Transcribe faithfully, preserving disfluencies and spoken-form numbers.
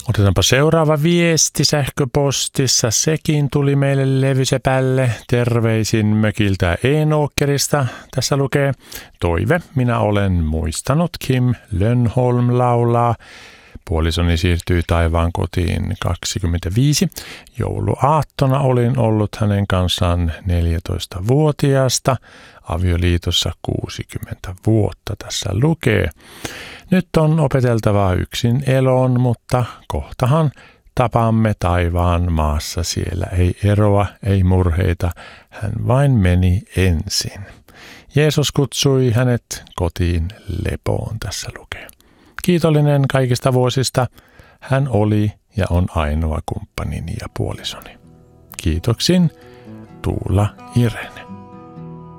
Otetaanpa seuraava viesti sähköpostissa. Sekin tuli meille levysepälle. Terveisin mökiltä Enåkerista. Tässä lukee: toive, minä olen muistanut. Kim Lönnholm laulaa. Puolisoni siirtyi taivaan kotiin kaksikymmentäviisi. Jouluaattona olin ollut hänen kanssaan neljätoistavuotiaasta. Avioliitossa kuusikymmentä vuotta tässä lukee. Nyt on opeteltavaa yksin eloon, mutta kohtahan tapaamme taivaan maassa. Siellä ei eroa, ei murheita. Hän vain meni ensin. Jeesus kutsui hänet kotiin lepoon, tässä lukee. Kiitollinen kaikista vuosista. Hän oli ja on ainoa kumppanini ja puolisoni. Kiitoksin, Tuula Irene.